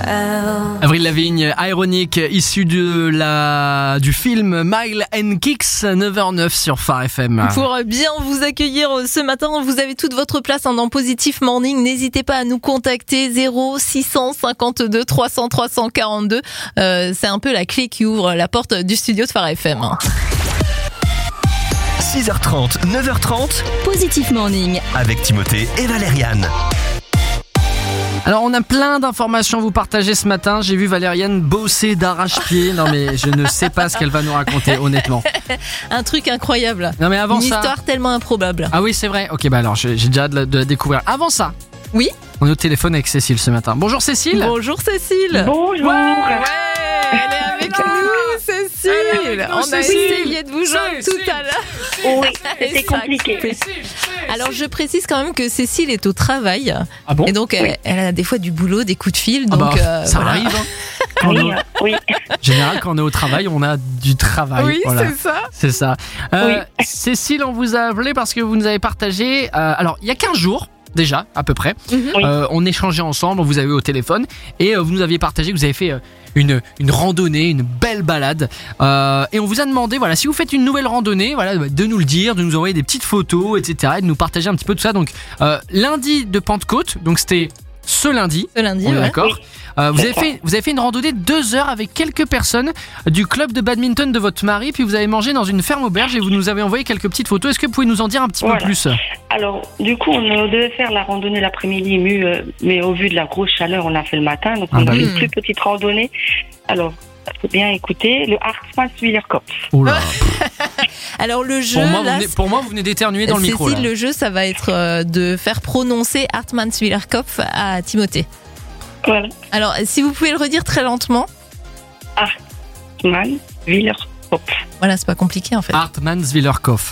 Avril Lavigne, ironique, issu du film Mile and Kicks, 9h09 sur Phare FM. Pour bien vous accueillir ce matin, vous avez toute votre place dans Positif Morning. N'hésitez pas à nous contacter 0652 300 342. C'est un peu la clé qui ouvre la porte du studio de Phare FM. 6h30, 9h30, Positif Morning avec Timothée et Valériane. Alors on a plein d'informations à vous partager ce matin. J'ai vu Valériane bosser d'arrache-pied. Non mais je ne sais pas ce qu'elle va nous raconter, honnêtement. Un truc incroyable. Non mais avant Une ça... histoire tellement improbable. Ah oui c'est vrai. Ok bah alors j'ai déjà de la découvrir. Avant ça. Oui. On est au téléphone avec Cécile ce matin. Bonjour Cécile. Bonjour Cécile. Bonjour. Ouais, elle est avec nous Cécile. On a essayé de vous joindre tout à l'heure. Oui, c'était compliqué. Alors je précise quand même que Cécile est au travail. Ah bon? Et donc elle a des fois du boulot, des coups de fil. Ah Donc ça voilà. arrive. Hein. Oui. En général quand on est au travail, on a du travail. Oui, voilà. c'est ça. C'est ça. Oui. Cécile, on vous a appelé parce que vous nous avez partagé. Alors il y a 15 jours. Déjà, à peu près. Oui. On échangeait ensemble, on vous avait eu au téléphone et vous nous aviez partagé que vous avez fait une randonnée, une belle balade. Et on vous a demandé, voilà, si vous faites une nouvelle randonnée, voilà, de nous le dire, de nous envoyer des petites photos, etc. Et de nous partager un petit peu tout ça. Donc, lundi de Pentecôte, donc c'était ce lundi. Ce lundi, on est ouais. d'accord. Oui. Vous avez fait une randonnée 2 heures avec quelques personnes du club de badminton de votre mari, puis vous avez mangé dans une ferme auberge et vous nous avez envoyé quelques petites photos. Est-ce que vous pouvez nous en dire un petit peu plus? Alors, du coup, on devait faire la randonnée l'après-midi, mais au vu de la grosse chaleur, on l'a fait le matin. Donc, on a fait une plus petite randonnée. Alors, il faut bien écouter le Hartmannswiller-Kopf. Oula. Alors le jeu, pour moi, vous venez d'éternuer dans le micro. Cécile, Là. le jeu, ça va être de faire prononcer Hartmannswiller-Kopf à Timothée. Voilà. Alors, si vous pouvez le redire très lentement. Hartmannswiller-Kopf. Voilà, c'est pas compliqué en fait. Hartmannswiller-Kopf.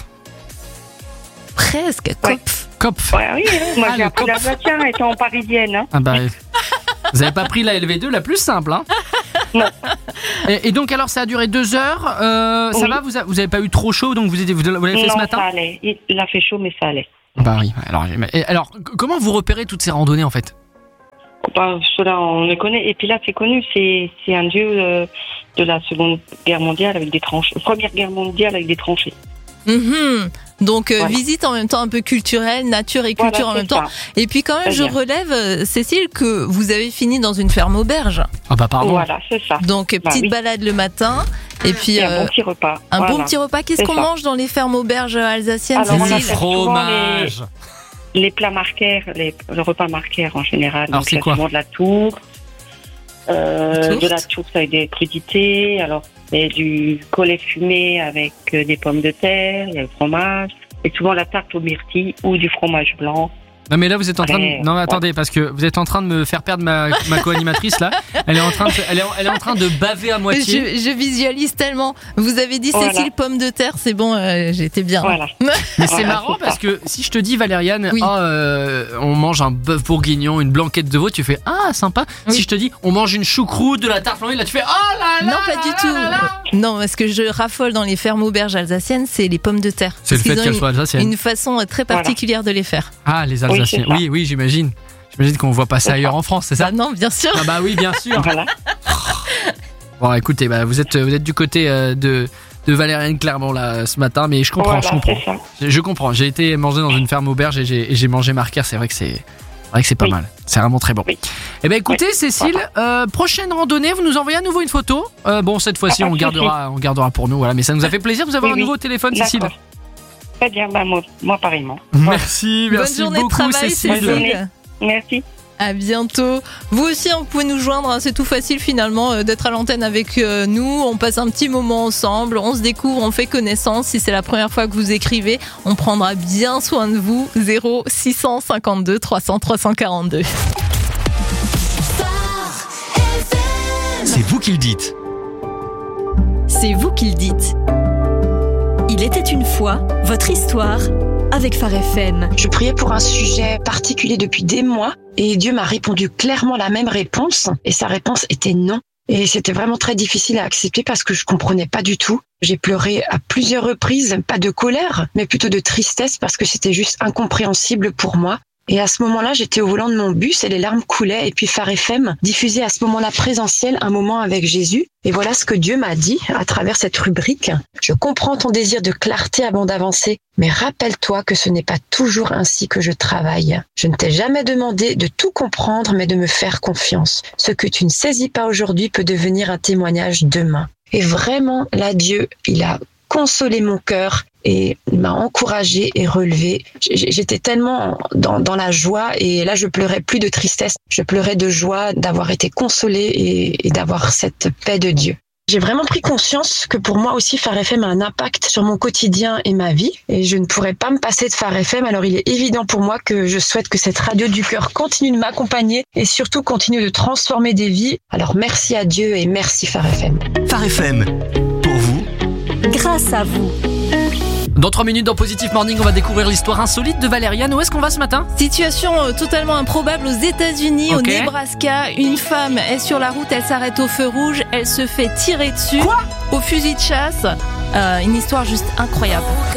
Presque, Ouais. Kopf. Kopf. Ouais, oui, moi j'ai le appris Kopf. l'alsacien étant parisienne. Hein. Ah bah, vous avez pas pris la LV2 la plus simple, hein? Non. Et donc alors ça a duré 2 heures. Ça Oui. va, vous avez pas eu trop chaud, donc vous l'avez fait Non, ce matin? ça allait. Il a fait chaud, mais ça allait. Bah oui. Alors comment vous repérez toutes ces randonnées en fait? Ben, cela, on le connaît. Et puis là, c'est connu. C'est un dieu de la Seconde Guerre mondiale avec des tranchées. Première Guerre mondiale avec des tranchées. Mhm. Donc Voilà. visite en même temps un peu culturelle, nature et culture Voilà, en même c'est temps. ça. Et puis quand même, Très je bien. relève, Cécile, que vous avez fini dans une ferme auberge. Ah bah pardon. Voilà, c'est ça. Donc petite oui. balade le matin. Et puis Et un bon petit repas. un Voilà. bon petit repas. Qu'est-ce C'est qu'on ça. mange dans les fermes auberges alsaciennes, Alors, on a Du fait Cécile? fromage. Les plats marquaires, le repas marquaire en général. Alors, Donc, c'est il y a quoi? souvent de la tourte. Tourte. De la tourte avec des crudités. Alors, et du collet fumé avec des pommes de terre. Il y a le fromage. Et souvent la tarte aux myrtilles ou du fromage blanc. Non mais là vous êtes en train de... Ouais. Non mais attendez, parce que vous êtes en train de me faire perdre ma co-animatrice là. Elle est en train de baver à moitié. Je visualise tellement. Vous avez dit Voilà. Cécile pomme de terre, c'est bon, j'étais bien. Voilà. Mais c'est Voilà, marrant c'est parce ça. que si je te dis Valériane, Oui. on mange un bœuf bourguignon, une blanquette de veau, tu fais ah sympa. Oui. Si je te dis on mange une choucroute, de la tarte flambée, là tu fais oh là là. Non, pas du tout. Non, parce que je raffole dans les fermes auberges alsaciennes, c'est les pommes de terre. C'est le Parce fait qu'ils ont qu'elle soit alsacienne. une façon très particulière de les faire. Ah les Alsaciens. Oui, c'est ça. Oui j'imagine. J'imagine qu'on voit pas ça C'est ailleurs ça. en France, c'est ça? Ah non, bien sûr. Ah bah oui bien sûr. Voilà. Bon écoutez, bah, vous être du côté de Valériane clairement là ce matin, mais je comprends, Voilà, je comprends. c'est ça. Je comprends. J'ai été manger dans une ferme auberge et j'ai mangé marquer. C'est vrai que c'est pas Oui. mal. C'est vraiment très bon. Oui. Eh ben écoutez, Oui. Cécile, prochaine randonnée, vous nous envoyez à nouveau une photo. Bon, cette fois-ci, Ah, on pas de gardera pour nous. Voilà, mais ça nous a fait plaisir de vous avoir Oui, un nouveau oui. téléphone, Cécile. D'accord. Très bien, bah, moi pareillement. Merci Bonne journée beaucoup, de travail, Cécile. Bonne journée. Cécile. Merci. À bientôt. Vous aussi, vous pouvez nous joindre. C'est tout facile finalement d'être à l'antenne avec nous. On passe un petit moment ensemble. On se découvre, on fait connaissance. Si c'est la première fois que vous écrivez, on prendra bien soin de vous. 0652 300 342. C'est vous qui le dites. C'est vous qui le dites. Il était une fois votre histoire avec Phare FM. Je priais pour un sujet particulier depuis des mois et Dieu m'a répondu clairement la même réponse et sa réponse était non. Et c'était vraiment très difficile à accepter parce que je comprenais pas du tout. J'ai pleuré à plusieurs reprises, pas de colère, mais plutôt de tristesse parce que c'était juste incompréhensible pour moi. Et à ce moment-là, j'étais au volant de mon bus et les larmes coulaient. Et puis Phare FM diffusait à ce moment-là présentiel un moment avec Jésus. Et voilà ce que Dieu m'a dit à travers cette rubrique. Je comprends ton désir de clarté avant d'avancer, mais rappelle-toi que ce n'est pas toujours ainsi que je travaille. Je ne t'ai jamais demandé de tout comprendre, mais de me faire confiance. Ce que tu ne saisis pas aujourd'hui peut devenir un témoignage demain. Et vraiment, là, Dieu, il a consolé mon cœur et m'a encouragée et relevée. J'étais tellement dans la joie et là, je pleurais plus de tristesse. Je pleurais de joie d'avoir été consolée et d'avoir cette paix de Dieu. J'ai vraiment pris conscience que pour moi aussi, Phare FM a un impact sur mon quotidien et ma vie. Et je ne pourrais pas me passer de Phare FM. Alors il est évident pour moi que je souhaite que cette radio du cœur continue de m'accompagner et surtout continue de transformer des vies. Alors merci à Dieu et merci Phare FM. Phare FM, pour vous, Grâce à vous. Dans 3 minutes dans Positive Morning, on va découvrir l'histoire insolite de Valériane. Où est-ce qu'on va ce matin ? Situation totalement improbable aux États-Unis, Ok. au Nebraska. Une femme est sur la route, elle s'arrête au feu rouge, elle se fait tirer dessus. Quoi ? Au fusil de chasse. Une histoire juste incroyable.